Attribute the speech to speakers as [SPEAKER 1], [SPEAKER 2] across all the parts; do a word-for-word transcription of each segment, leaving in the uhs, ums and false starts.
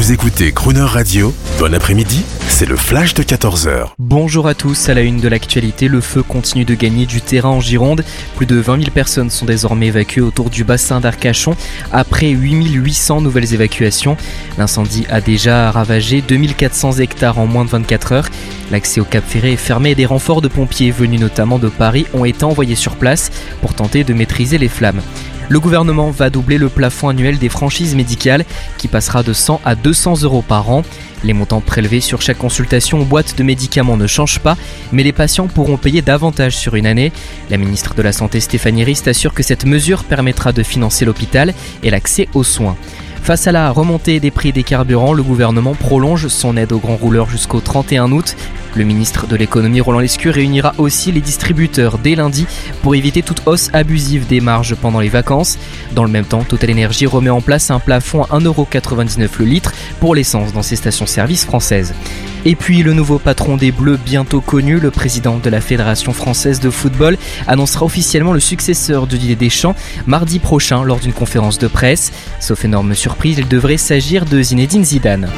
[SPEAKER 1] Vous écoutez Crooner Radio, bon après-midi, c'est le flash de quatorze heures.
[SPEAKER 2] Bonjour à tous, à la une de l'actualité, le feu continue de gagner du terrain en Gironde. Plus de vingt mille personnes sont désormais évacuées autour du bassin d'Arcachon après huit mille huit cents nouvelles évacuations. L'incendie a déjà ravagé deux mille quatre cents hectares en moins de vingt-quatre heures. L'accès au Cap Ferré est fermé et des renforts de pompiers venus notamment de Paris ont été envoyés sur place pour tenter de maîtriser les flammes. Le gouvernement va doubler le plafond annuel des franchises médicales qui passera de cent à deux cents euros par an. Les montants prélevés sur chaque consultation ou boîte de médicaments ne changent pas, mais les patients pourront payer davantage sur une année. La ministre de la Santé Stéphanie Rist assure que cette mesure permettra de financer l'hôpital et l'accès aux soins. Face à la remontée des prix des carburants, le gouvernement prolonge son aide aux grands rouleurs jusqu'au trente et un août. Le ministre de l'économie Roland Lescure réunira aussi les distributeurs dès lundi pour éviter toute hausse abusive des marges pendant les vacances. Dans le même temps, Total Energy remet en place un plafond à un euro quatre-vingt-dix-neuf le litre pour l'essence dans ses stations-service françaises. Et puis le nouveau patron des Bleus bientôt connu, le président de la Fédération française de football, annoncera officiellement le successeur de Didier Deschamps mardi prochain lors d'une conférence de presse. Sauf énorme surprise, il devrait s'agir de Zinedine Zidane.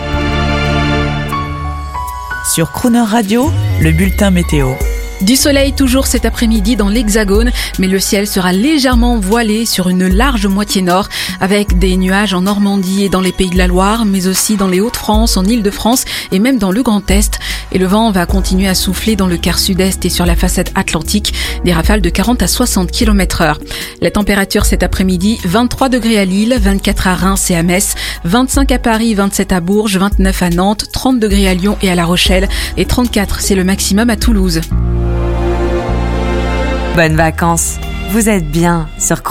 [SPEAKER 3] Sur Crooner Radio, le bulletin météo.
[SPEAKER 4] Du soleil toujours cet après-midi dans l'Hexagone, mais le ciel sera légèrement voilé sur une large moitié nord, avec des nuages en Normandie et dans les Pays de la Loire, mais aussi dans les Hauts-de-France, en Île-de-France et même dans le Grand Est. Et le vent va continuer à souffler dans le quart sud-est et sur la façade atlantique, des rafales de quarante à soixante kilomètres heure. La température cet après-midi, vingt-trois degrés à Lille, vingt-quatre à Reims et à Metz, vingt-cinq à Paris, vingt-sept à Bourges, vingt-neuf à Nantes, trente degrés à Lyon et à La Rochelle et trente-quatre, c'est le maximum à Toulouse.
[SPEAKER 3] Bonnes vacances, vous êtes bien sur